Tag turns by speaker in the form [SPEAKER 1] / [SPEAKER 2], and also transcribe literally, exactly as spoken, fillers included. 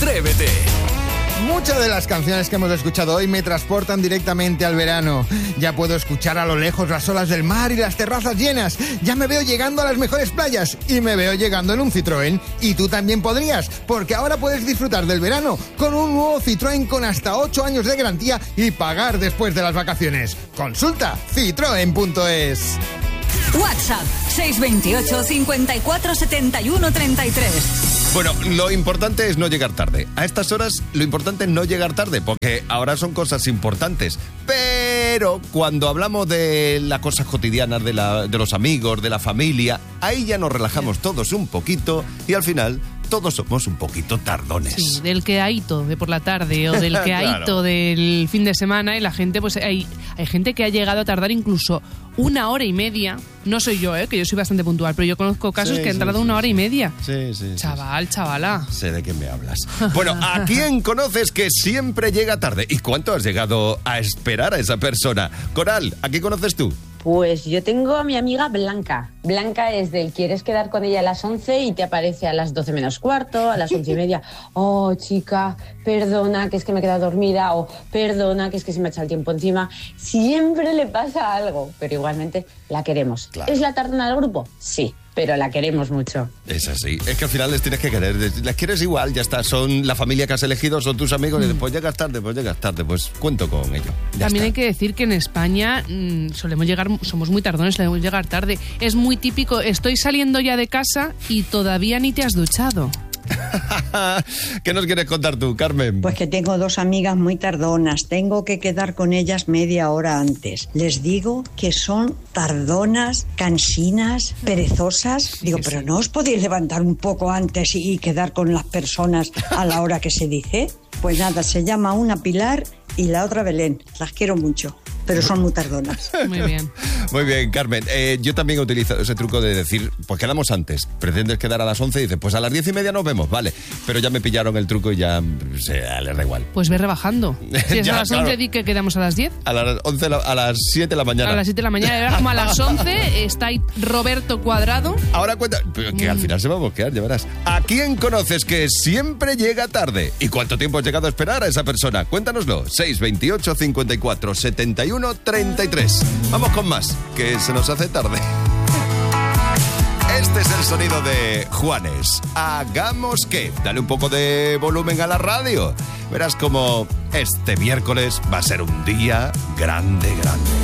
[SPEAKER 1] Atrévete.
[SPEAKER 2] Muchas de las canciones que hemos escuchado hoy me transportan directamente al verano. Ya puedo escuchar a lo lejos las olas del mar y las terrazas llenas. Ya me veo llegando a las mejores playas y me veo llegando en un Citroën. Y tú también podrías, porque ahora puedes disfrutar del verano con un nuevo Citroën con hasta ocho años de garantía y pagar después de las vacaciones. Consulta citroen punto es.
[SPEAKER 3] WhatsApp seis dos ocho, cincuenta y cuatro, setenta y uno, treinta y tres.
[SPEAKER 4] Bueno, lo importante es no llegar tarde. A estas horas lo importante es no llegar tarde, porque ahora son cosas importantes. Pero cuando hablamos de las cosas cotidianas, de, la, de los amigos, de la familia, ahí ya nos relajamos todos un poquito y al final todos somos un poquito tardones.
[SPEAKER 5] Sí, del queaíto de por la tarde o del queaíto claro. del fin de semana, y la gente, pues hay, hay gente que ha llegado a tardar incluso una hora y media. No soy yo, ¿eh? Que yo soy bastante puntual, pero yo conozco casos sí, que han tardado sí, una hora
[SPEAKER 4] sí.
[SPEAKER 5] y media.
[SPEAKER 4] Sí, sí.
[SPEAKER 5] Chaval, sí, chavala.
[SPEAKER 4] Sé de qué me hablas. Bueno, ¿a quién conoces que siempre llega tarde? ¿Y cuánto has llegado a esperar a esa persona? Coral, ¿a quién conoces tú?
[SPEAKER 6] Pues yo tengo a mi amiga Blanca. Blanca es del quieres quedar con ella a las once y te aparece a las doce menos cuarto, a las once y media. Oh, chica, perdona, que es que me he quedado dormida. O perdona, que es que se me ha echado el tiempo encima. Siempre le pasa algo, pero igualmente la queremos. Claro. ¿Es la tardona del grupo? Sí, pero la queremos mucho.
[SPEAKER 4] Es así. Es que al final les tienes que querer. Les quieres igual, ya está. Son la familia que has elegido, son tus amigos. Mm. Y después llegas tarde, pues llegas tarde. Pues cuento con ello. Ya
[SPEAKER 5] También
[SPEAKER 4] está.
[SPEAKER 5] hay que decir que en España mmm, solemos llegar, somos muy tardones, solemos llegar tarde. Es muy típico, estoy saliendo ya de casa y todavía ni te has duchado.
[SPEAKER 4] ¿Qué nos quieres contar tú, Carmen?
[SPEAKER 7] Pues que tengo dos amigas muy tardonas. Tengo que quedar con ellas media hora antes. Les digo que son tardonas, cansinas, perezosas. Digo, pero ¿no os podéis levantar un poco antes y quedar con las personas a la hora que se dice? Pues nada, se llama una Pilar y la otra Belén. Las quiero mucho, pero son muy tardonas.
[SPEAKER 5] Muy bien.
[SPEAKER 4] Muy bien, Carmen. Eh, yo también he utilizado ese truco de decir, pues quedamos antes. Pretendes quedar a las once y dices, pues a las diez y media nos vemos, vale. Pero ya me pillaron el truco y ya se les da igual.
[SPEAKER 5] Pues ve rebajando. Si es ya, a las once, claro. Di que quedamos a las diez.
[SPEAKER 4] A las once, a las siete de la mañana.
[SPEAKER 5] A las siete de la mañana. Era como a las once, está ahí Roberto Cuadrado.
[SPEAKER 4] Ahora cuenta, que mm. al final se va a bosquear, ya verás. ¿A quién conoces que siempre llega tarde? ¿Y cuánto tiempo has llegado a esperar a esa persona? Cuéntanoslo. seis dos ocho, cincuenta y cuatro, setenta y uno, treinta y tres. Vamos con más, que se nos hace tarde. Este es el sonido de Juanes. Hagamos que, dale un poco de volumen a la radio. Verás como este miércoles va a ser un día grande, grande.